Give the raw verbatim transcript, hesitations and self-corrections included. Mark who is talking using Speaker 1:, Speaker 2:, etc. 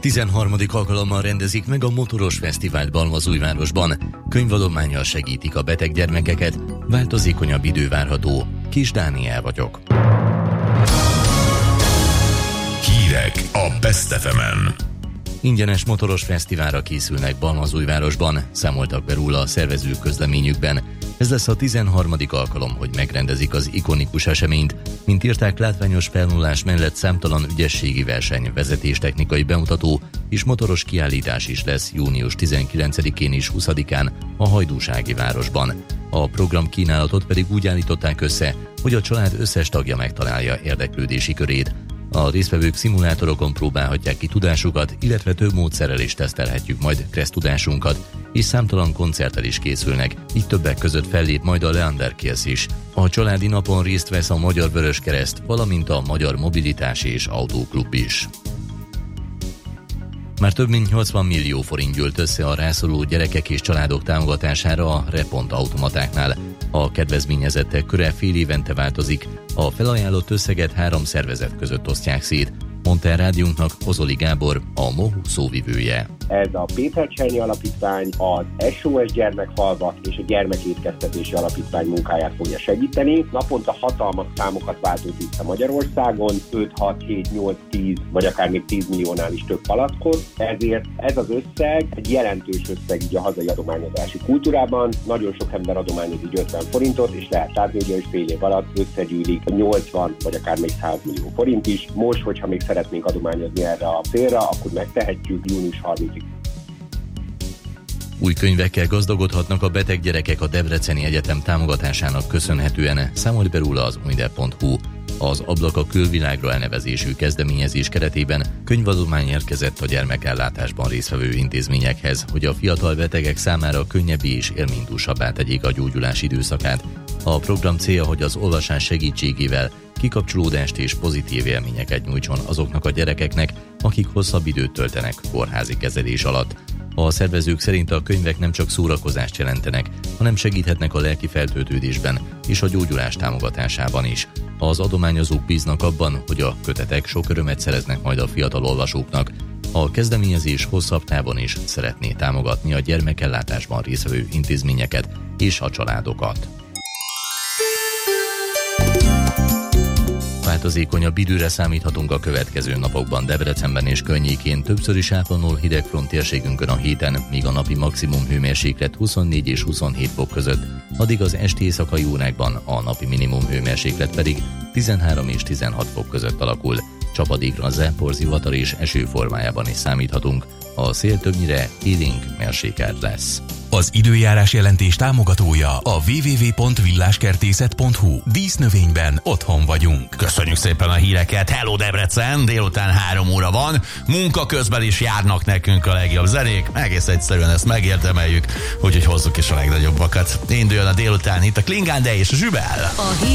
Speaker 1: tizenharmadik alkalommal rendezik meg a Motoros Fesztivált Balmazújvárosban. Könyvadománnyal segítik a beteg gyermekeket, változékonyabb idő várható. Kis Dániel vagyok.
Speaker 2: Hírek a Best ef emen.
Speaker 1: Ingyenes motoros fesztiválra készülnek Balmazújvárosban, számoltak be róla a szervezők közleményükben. Ez lesz a tizenharmadik alkalom, hogy megrendezik az ikonikus eseményt. Mint írták, látványos felvonulás mellett számtalan ügyességi verseny, vezetéstechnikai bemutató és motoros kiállítás is lesz június tizenkilencedikén és huszadikán a Hajdúsági városban. A program kínálatot pedig úgy állították össze, hogy a család összes tagja megtalálja érdeklődési körét. A résztvevők szimulátorokon próbálhatják ki tudásukat, illetve több módszerrel is tesztelhetjük majd kressz tudásunkat, és számtalan koncerttel is készülnek, így többek között fellép majd a Leander Kills is. A családi napon részt vesz a Magyar Vöröskereszt, valamint a Magyar Mobilitási és Autóklub is. Már több mint nyolcvan millió forint gyűlt össze a rászoruló gyerekek és családok támogatására a Repont automatáknál. A kedvezményezettek köre fél évente változik, a felajánlott összeget három szervezet között osztják szét, mondta el rádiónknak Ozoli Gábor, a MOHU szóvivője.
Speaker 3: Ez a Péter Csernyi Alapítvány, az es o es Gyermekfalvak és a Gyermekétkeztetési Alapítvány munkáját fogja segíteni. Naponta hatalmas számokat váltunk vissza Magyarországon, öt, hat, hét, nyolc, tíz vagy akár még tíz milliónál is több palackot. Ezért ez az összeg egy jelentős összeg így a hazai adományozási kultúrában. Nagyon sok ember adományozik ötven forintot, és lehet látni, hogy fél év alatt összegyűlik nyolcvan vagy akár még száz millió forint is. Most, hogyha még szeretnénk adományozni erre a célra, akkor megtehetjük június harmincadikáig.
Speaker 1: Új könyvekkel gazdagodhatnak a beteg gyerekek a Debreceni Egyetem támogatásának köszönhetően, számolt be róla az unider pont hu. Az Ablak a külvilágra elnevezésű kezdeményezés keretében könyvadomány érkezett a gyermekellátásban résztvevő intézményekhez, hogy a fiatal betegek számára könnyebbi és élménydúsabbá tegyék a gyógyulás időszakát. A program célja, hogy az olvasás segítségével kikapcsolódást és pozitív élményeket nyújtson azoknak a gyerekeknek, akik hosszabb időt töltenek kórházi kezelés alatt. A szervezők szerint a könyvek nem csak szórakozást jelentenek, hanem segíthetnek a lelki feltöltődésben és a gyógyulás támogatásában is. Az adományozók bíznak abban, hogy a kötetek sok örömet szereznek majd a fiatal olvasóknak. A kezdeményezés hosszabb távon is szeretné támogatni a gyermekellátásban résztvevő intézményeket és a családokat. Változékonyabb időre számíthatunk a következő napokban Debrecenben és környékén, többször is átvonul hidegfront térségünkön a héten, míg a napi maximum hőmérséklet huszonnégy és huszonhét fok között, addig az esti éjszakai órákban a napi minimum hőmérséklet pedig tizenhárom és tizenhat fok között alakul. Csapadékra, zápor, zivatar és eső formájában is számíthatunk. A szél többnyire élénk mérsékelt lesz.
Speaker 2: Az időjárás jelentés támogatója a double-u double-u double-u pont villáskertészet pont hu. Dísznövényben otthon vagyunk.
Speaker 4: Köszönjük szépen a híreket. Hello Debrecen, délután három óra van. Munka közben is járnak nekünk a legjobb zenék. Egész egyszerűen ezt megérdemeljük, úgyhogy hozzuk is a legnagyobbakat. Induljon a délután itt a Klingande és a Zsübel.